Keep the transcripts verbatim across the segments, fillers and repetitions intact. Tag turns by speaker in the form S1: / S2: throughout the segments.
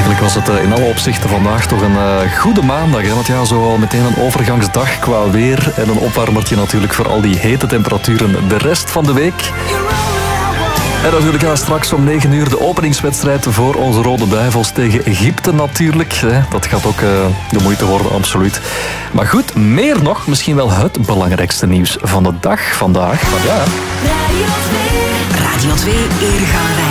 S1: Eigenlijk was het in alle opzichten vandaag toch een uh, goede maandag. Hè? Want ja, zo al meteen een overgangsdag qua weer. En een opwarmertje natuurlijk voor al die hete temperaturen de rest van de week. En natuurlijk gaan we straks om negen uur de openingswedstrijd voor onze Rode Duivels tegen Egypte natuurlijk. Hè? Dat gaat ook uh, de moeite worden, absoluut. Maar goed, meer nog, misschien wel het belangrijkste nieuws van de dag vandaag. Maar ja.
S2: Radio twee. Radio twee Eergalerij.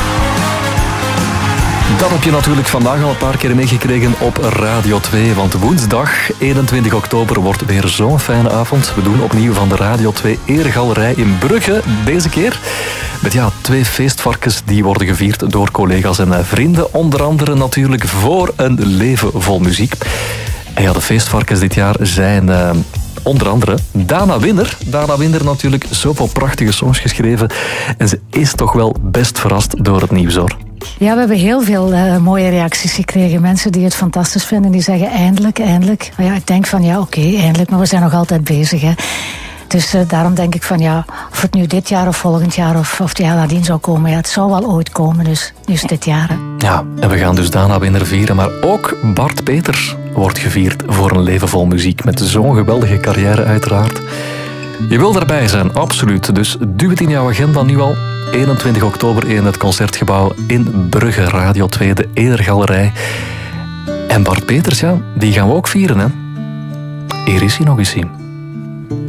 S1: Dat heb je natuurlijk vandaag al een paar keer meegekregen op Radio twee. Want woensdag eenentwintig oktober wordt weer zo'n fijne avond. We doen opnieuw van de Radio twee Eergalerij in Brugge deze keer. Met ja, twee feestvarkens die worden gevierd door collega's en vrienden. Onder andere natuurlijk voor een leven vol muziek. En ja, de feestvarkens dit jaar zijn... Uh, Onder andere Dana Winner. Dana Winner natuurlijk zoveel prachtige songs geschreven. En ze is toch wel best verrast door het nieuws, hoor.
S3: Ja, we hebben heel veel uh, mooie reacties gekregen. Mensen die het fantastisch vinden, die zeggen eindelijk, eindelijk. Maar ja, ik denk van ja, oké, okay, eindelijk, maar we zijn nog altijd bezig, hè. Dus uh, daarom denk ik van ja, of het nu dit jaar of volgend jaar of, of het jaar nadien zou komen, ja, het zou wel ooit komen, dus nu is het dit jaar. Hè.
S1: Ja, en we gaan dus Dana Winner vieren, maar ook Bart Peters wordt gevierd voor een leven vol muziek met zo'n geweldige carrière uiteraard. Je wil daarbij zijn, absoluut. Dus duw het in jouw agenda nu al. eenentwintig oktober in het Concertgebouw in Brugge, Radio twee, de Eergalerij. En Bart Peters, ja, die gaan we ook vieren, hè. Hier is hij nog eens zien.